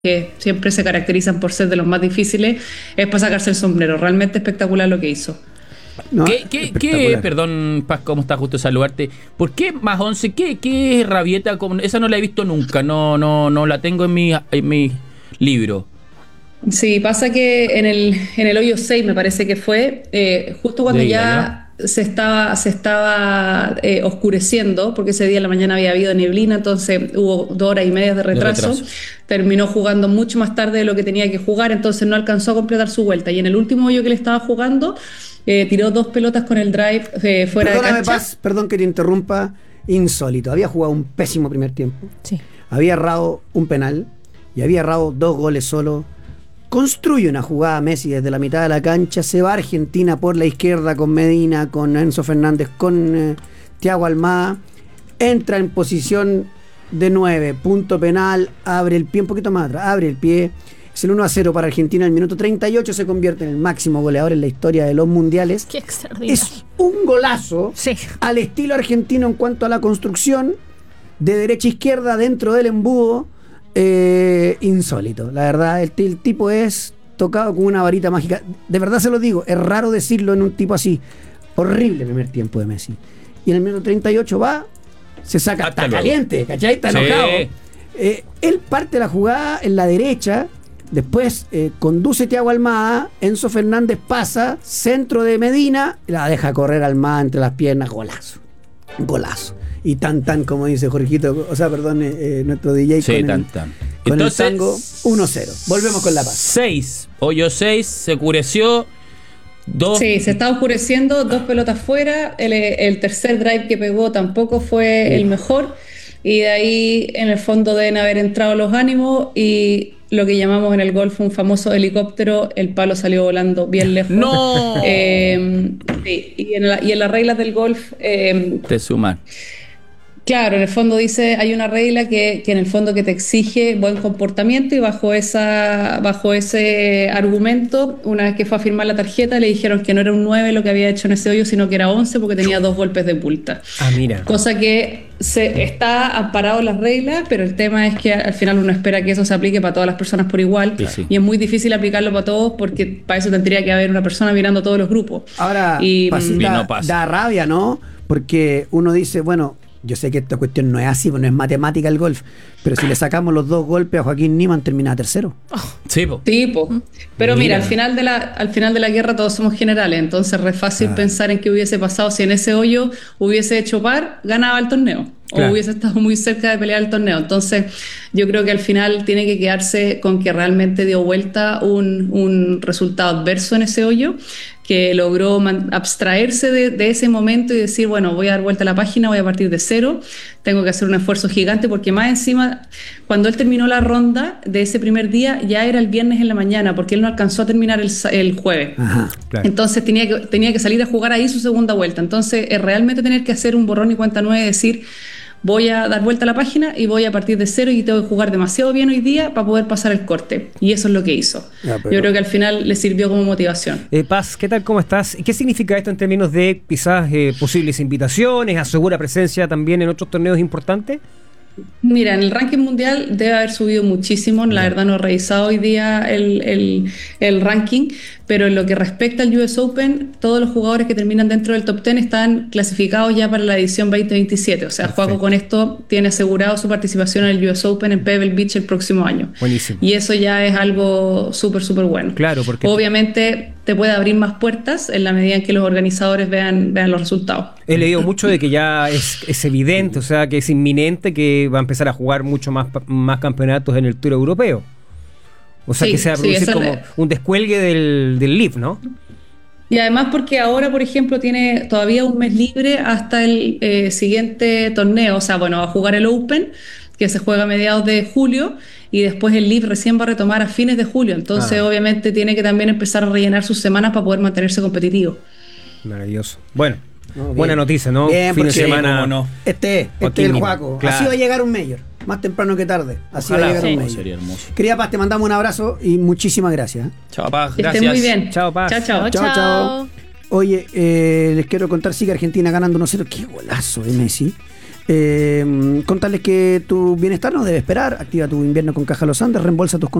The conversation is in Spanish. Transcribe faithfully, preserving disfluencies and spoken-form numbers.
que siempre se caracterizan por ser de los más difíciles, es para sacarse el sombrero. Realmente espectacular lo que hizo. No, ¿Qué, qué, qué, perdón, Paz, cómo está, justo saludarte? ¿Por qué más once? ¿Qué, qué es Rabieta? Esa no la he visto nunca, no, no, no la tengo en mi, en mi libro. Sí, pasa que en el, en el hoyo seis me parece que fue, eh, justo cuando ya, ya se estaba, se estaba eh, oscureciendo, porque ese día en la mañana había habido neblina, entonces hubo dos horas y media de retraso, de retraso. Terminó jugando mucho más tarde de lo que tenía que jugar, entonces no alcanzó a completar su vuelta. Y en el último hoyo que le estaba jugando, eh, tiró dos pelotas con el drive eh, fuera Perdóname, de cancha. Paz, perdón que te interrumpa, insólito. Había jugado un pésimo primer tiempo, sí. Había errado un penal y había errado dos goles solo. Construye una jugada Messi desde la mitad de la cancha, se va a Argentina por la izquierda con Medina, con Enzo Fernández, con eh, Thiago Almada, entra en posición de nueve, punto penal, abre el pie un poquito más atrás, abre el pie, es el uno a cero para Argentina, en el minuto treinta y ocho se convierte en el máximo goleador en la historia de los mundiales. Qué extraordinario. Es un golazo, sí. Al estilo argentino en cuanto a la construcción, de derecha a izquierda dentro del embudo. Eh, insólito, la verdad, el, el tipo es tocado con una varita mágica, de verdad se lo digo, es raro decirlo en un tipo así. Horrible primer tiempo de Messi, y en el minuto treinta y ocho va, se saca, está caliente, ¿cachai? Está enojado. Sí. eh, él parte la jugada en la derecha, después eh, conduce Thiago Almada, Enzo Fernández pasa, centro de Medina, la deja correr Almada entre las piernas, golazo, golazo. Y tan tan, como dice Jorgito, o sea, perdón, eh, nuestro D J, sí, con, tan, el, tan. con Entonces, el tango uno cero. Volvemos con La Paz. seis, hoyo seis, se oscureció. Dos. Sí, se está oscureciendo, dos pelotas fuera. El, el tercer drive que pegó tampoco fue sí. el mejor. Y de ahí, en el fondo, deben haber entrado los ánimos y lo que llamamos en el golf un famoso helicóptero. El palo salió volando bien lejos. ¡No! Eh, sí, y, en la, y en las reglas del golf. Eh, Te suman. Claro, en el fondo dice, hay una regla que, que en el fondo que te exige buen comportamiento, y bajo esa bajo ese argumento, una vez que fue a firmar la tarjeta, le dijeron que no era un nueve lo que había hecho en ese hoyo, sino que era once porque tenía dos golpes de multa. Ah, mira. Cosa que se está amparado en las reglas, pero el tema es que al final uno espera que eso se aplique para todas las personas por igual, sí, sí. y es muy difícil aplicarlo para todos porque para eso tendría que haber una persona mirando todos los grupos. Ahora, y, pasita, no pasa. Da rabia, ¿no? Porque uno dice, bueno, yo sé que esta cuestión no es así, no es matemática el golf, pero si le sacamos los dos golpes a Joaquín Niemann, termina tercero. Oh, sí, po. Sí, po. Pero mira, mira al, final de la, al final de la guerra todos somos generales, entonces es fácil ah. pensar en qué hubiese pasado si en ese hoyo hubiese hecho par, ganaba el torneo. Claro. O hubiese estado muy cerca de pelear el torneo. Entonces yo creo que al final tiene que quedarse con que realmente dio vuelta un, un resultado adverso en ese hoyo, que logró man- abstraerse de, de ese momento y decir, bueno, voy a dar vuelta a la página, voy a partir de cero, tengo que hacer un esfuerzo gigante, porque más encima, cuando él terminó la ronda de ese primer día, ya era el viernes en la mañana, porque él no alcanzó a terminar el, el jueves. Ajá, claro. Entonces tenía que, tenía que salir a jugar ahí su segunda vuelta. Entonces es realmente tener que hacer un borrón y cuenta nueva y decir, voy a dar vuelta a la página y voy a partir de cero y tengo que jugar demasiado bien hoy día para poder pasar el corte. Y eso es lo que hizo. Ya, pero... Yo creo que al final le sirvió como motivación. Eh, Paz, ¿qué tal? ¿Cómo estás? ¿Qué significa esto en términos de quizás eh, posibles invitaciones, asegura presencia también en otros torneos importantes? Mira, en el ranking mundial debe haber subido muchísimo. La verdad no he revisado hoy día el, el, el ranking, pero en lo que respecta al U S Open, todos los jugadores que terminan dentro del top diez están clasificados ya para la edición veinte veintisiete. O sea, Juaco con esto tiene asegurado su participación en el U S Open en Pebble Beach el próximo año. Buenísimo. Y eso ya es algo súper, súper bueno. Claro, porque obviamente te puede abrir más puertas en la medida en que los organizadores vean, vean los resultados. He leído mucho de que ya es, es evidente, o sea, que es inminente que va a empezar a jugar mucho más, más campeonatos en el Tour Europeo. O sea, sí, que se va a producir sí, como un descuelgue del, del L I V, ¿no? Y además porque ahora, por ejemplo, tiene todavía un mes libre hasta el eh, siguiente torneo. O sea, bueno, va a jugar el Open, que se juega a mediados de julio, y después el L I V recién va a retomar a fines de julio. Entonces, ah. obviamente, tiene que también empezar a rellenar sus semanas para poder mantenerse competitivo. Maravilloso. Bueno, no, buena noticia, ¿no? Bien, fin de semana. No. Este es, este es el Juaco. Claro. Así va a llegar un mayor. Más temprano que tarde. Así Ojalá, va a llegar sí. un mayor. Sería hermoso. Querida Paz, te mandamos un abrazo y muchísimas gracias. Chao, Paz. Que gracias. estén muy bien. Chao, Paz. Chao, chao. Chao, chao. Oye, eh, les quiero contar, sigue Argentina ganando uno cero. Qué golazo de Messi. Eh, contarles que tu bienestar no debe esperar. Activa tu invierno con Caja Los Andes, reembolsa tus